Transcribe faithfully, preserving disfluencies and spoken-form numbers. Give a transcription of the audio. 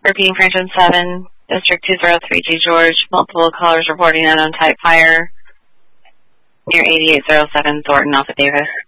Repeating Franklin seven, District two zero three G George, multiple callers reporting unknown type fire near eighty-eight oh seven Thornton, Alpha Davis.